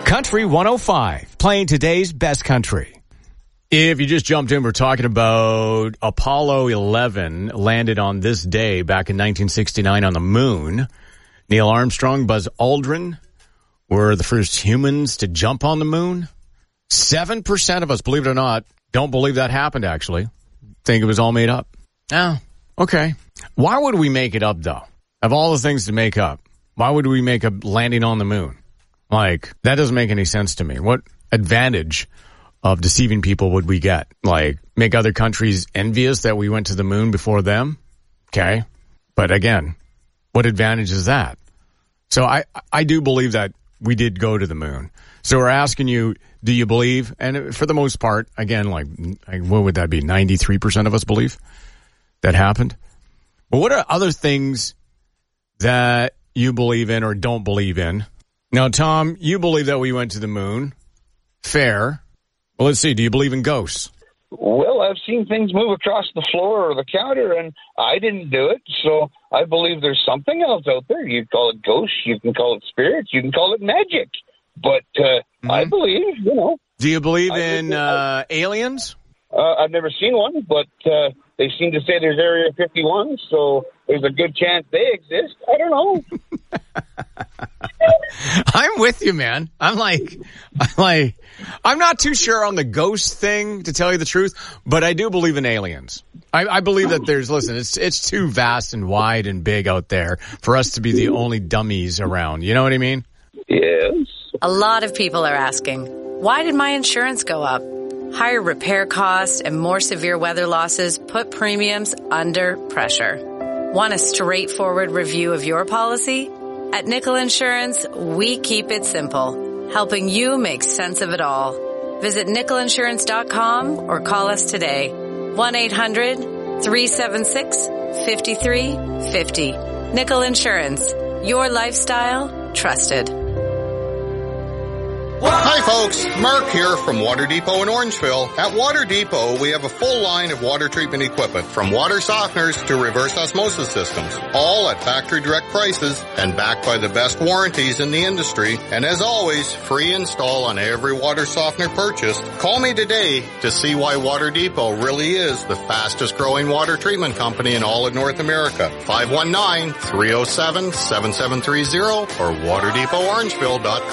Country 105, playing today's best country. If you just jumped in, we're talking about Apollo 11 landed on this day back in 1969 on the moon. Neil Armstrong, Buzz Aldrin were the first humans to jump on the moon. 7% of us, believe it or not, don't believe that happened, actually. Think it was all made up. Oh, okay. Why would we make it up, though? Of all the things to make up, why would we make a landing on the moon? Like, that doesn't make any sense to me. What advantage of deceiving people would we get? Like, make other countries envious that we went to the moon before them? Okay. But again, what advantage is that? So I do believe that we did go to the moon. So we're asking you, do you believe? And for the most part, again, like what would that be? 93% of us believe that happened? Well, what are other things that you believe in or don't believe in? Now, Tom, you believe that we went to the moon. Fair. Well, let's see. Do you believe in ghosts? Well, I've seen things move across the floor or the counter, and I didn't do it. So I believe there's something else out there. You can call it ghosts. You can call it spirits. You can call it magic. But I believe, Do you believe in aliens? I've never seen one, but they seem to say there's Area 51, so there's a good chance they exist. I don't know. I'm with you, man. I'm not too sure on the ghost thing, to tell you the truth, but I do believe in aliens. I believe that it's too vast and wide and big out there for us to be the only dummies around. You know what I mean? Yes. A lot of people are asking, why did my insurance go up? Higher repair costs and more severe weather losses put premiums under pressure. Want a straightforward review of your policy? At Nickel Insurance, we keep it simple, helping you make sense of it all. Visit nickelinsurance.com or call us today. 1-800-376-5350. Nickel Insurance. Your lifestyle, trusted. Hi folks, Mark here from Water Depot in Orangeville. At Water Depot, we have a full line of water treatment equipment, from water softeners to reverse osmosis systems, all at factory direct prices and backed by the best warranties in the industry. And as always, free install on every water softener purchased. Call me today to see why Water Depot really is the fastest growing water treatment company in all of North America. 519-307-7730 or waterdepot.orangeville.com.